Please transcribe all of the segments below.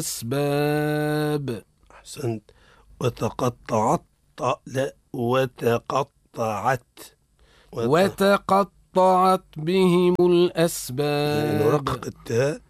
الأسباب. أحسنت. وتقطعت لا وتقطعت وتقطعت بهم الأسباب. نرقق التاء.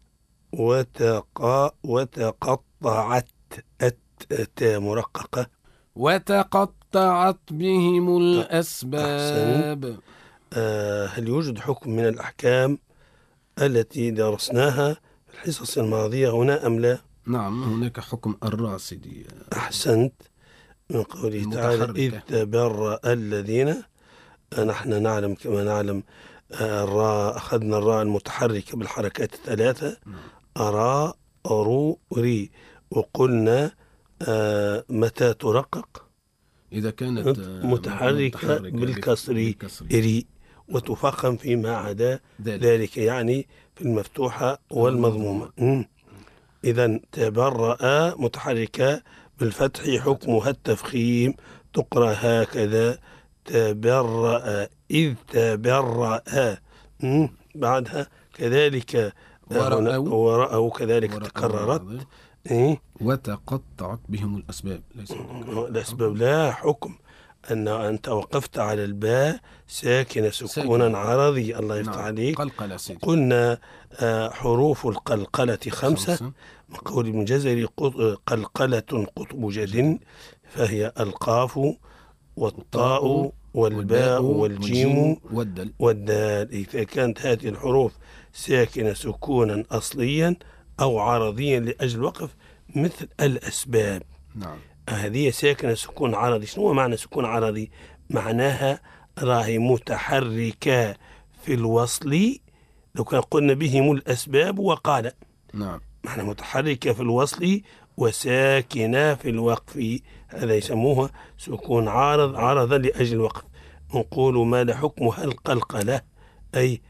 وتقطعت التاء مرققة. وتقطعت بهم الأسباب. هل يوجد حكم من الأحكام التي درسناها في الحصص الماضية هنا أم لا؟ نعم، هناك حكم الراصدي. أحسنت. من قوله تعالى إذ تبرأ الذين. نحن نعلم كما نعلم الراء، أخذنا الراء المتحركة بالحركات الثلاثة، أرى أرو ري، وقلنا متى ترقق؟ إذا كانت متحركة بالكسر ري، وتفخم فيما عدا ذلك، يعني في المفتوحة والمضمومة. إذن تبرأ متحركة بالفتح حكمها التفخيم، تقرأ هكذا تبرأ إذ تبرأ. بعدها كذلك ورأوا كذلك تكررت. وتقطعت بهم الأسباب. الأسباب لا حكم أن أنت وقفت على الباء ساكنة سكونا عرضي. الله يفتح عليك. قلنا حروف القلقلة 5. من قول ابن جزري قلقلة قطب جد، فهي القاف والطاء والباء والجيم والدال. إذا كانت هذه الحروف ساكنة سكونا أصليا أو عرضيا لأجل الوقف، مثل الأسباب. نعم. هذه ساكنة سكون عرضي. شنو هو معنى سكون عرضي؟ معناها راهي متحركة في الوصل. لو كان قلنا بهم الأسباب وقال. نعم. معنى متحركة في الوصل وساكنة في الوقف، هذا يسموها سكون عارضا لأجل الوقف. نقول ما لحكمها القلقلة، أي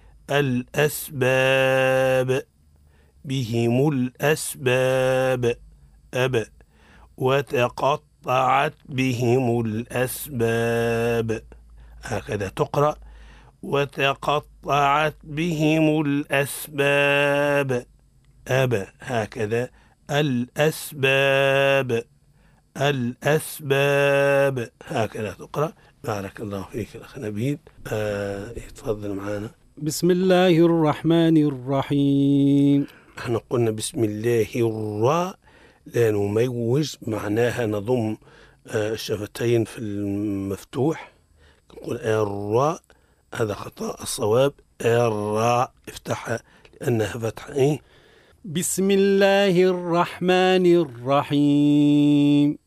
الأسباب، بهم الأسباب وتقطعت بهم الأسباب، هكذا تقرأ. وتقطعت بهم الأسباب هكذا الأسباب هكذا تقرأ. بارك الله فيك الأخ نبيل. تفضل معنا. بسم الله الرحمن الرحيم. احنا قلنا بسم الله الراء لا نموج، معناها نضم الشفتين في المفتوح، نقول الراء. هذا خطأ. الصواب الراء افتحها لأنها فتحة. بسم الله الرحمن الرحيم.